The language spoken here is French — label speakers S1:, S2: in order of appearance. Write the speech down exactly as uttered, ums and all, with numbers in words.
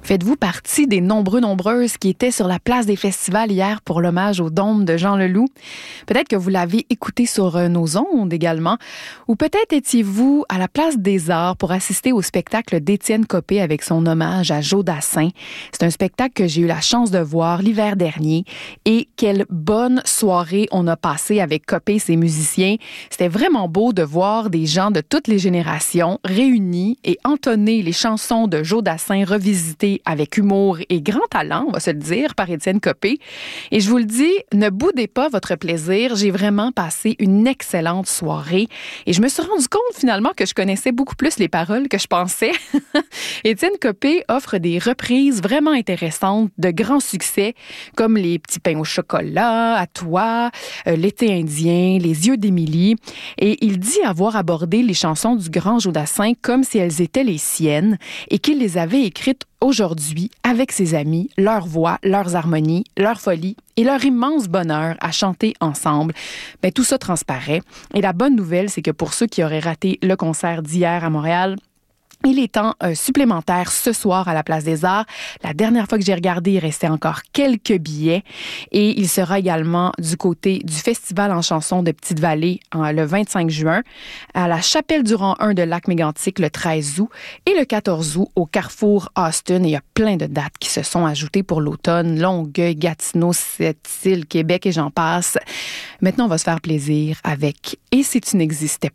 S1: Faites-vous partie des nombreux, nombreuses qui étaient sur la place des festivals hier pour l'hommage au Dôme de Jean Leloup? Peut-être que vous l'avez écouté sur nos ondes également. Ou peut-être étiez-vous à la place des Arts pour assister au spectacle d'Étienne Copé avec son hommage à Joe Dassin. C'est un spectacle que j'ai eu la chance de voir l'hiver dernier. Et quelle bonne soirée on a passé avec Copé et ses musiciens. C'était vraiment beau de voir des gens de toutes les générations réunis et entonner les chansons de Joe Dassin revisitées avec humour et grand talent, on va se le dire, par Étienne Copé. Et je vous le dis, ne boudez pas votre plaisir. J'ai vraiment passé une excellente soirée. Et je me suis rendu compte finalement que je connaissais beaucoup plus les paroles que je pensais. Étienne Copé offre des reprises vraiment intéressantes de grands succès, comme Les petits pains au chocolat, À toi, euh, L'été indien, Les yeux d'Émilie. Et il dit avoir abordé les chansons du grand Joe Dassin comme si elles étaient les siennes et qu'il les avait écrites aujourd'hui avec ses amis, leurs voix, leurs harmonies, leur folie et leur immense bonheur à chanter ensemble. Bien, tout ça transparaît. Et la bonne nouvelle, c'est que pour ceux qui auraient raté le concert d'hier à Montréal, il est temps euh, supplémentaire ce soir à la Place des Arts. La dernière fois que j'ai regardé, il restait encore quelques billets. Et il sera également du côté du Festival en chansons de Petite-Vallée en, le vingt-cinq juin, à la Chapelle du rang un de Lac-Mégantic le treize août et le quatorze août au Carrefour Austin. Et il y a plein de dates qui se sont ajoutées pour l'automne. Longueuil, Gatineau, Sept-Îles, Québec et j'en passe. Maintenant, on va se faire plaisir avec « Et si tu n'existais pas ».